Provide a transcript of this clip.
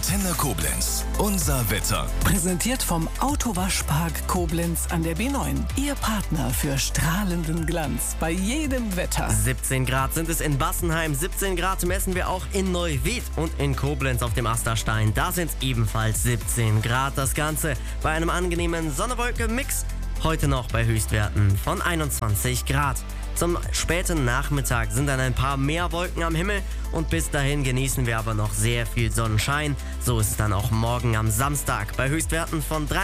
Antenne Koblenz. Unser Wetter. Präsentiert vom Autowaschpark Koblenz an der B9. Ihr Partner für strahlenden Glanz bei jedem Wetter. 17 Grad sind es in Bassenheim, 17 Grad messen wir auch in Neuwied und in Koblenz auf dem Asterstein. Da sind es ebenfalls 17 Grad. Das Ganze bei einem angenehmen Sonne-Wolke-Mix. Heute noch bei Höchstwerten von 21 Grad. Zum späten Nachmittag sind dann ein paar mehr Wolken am Himmel und bis dahin genießen wir aber noch sehr viel Sonnenschein. So ist es dann auch morgen am Samstag bei Höchstwerten von